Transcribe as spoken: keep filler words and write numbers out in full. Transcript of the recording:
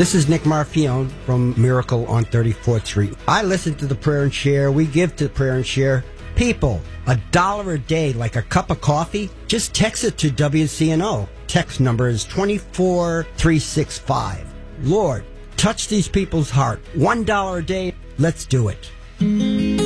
This is Nick Marfione from Miracle on thirty-fourth Street. I listen to the Prayer and Share. We give to Prayer and Share. People, a dollar a day, like a cup of coffee, just text it to W C N O. Text number is two four three six five. Lord, touch these people's heart. One dollar a day. Let's do it.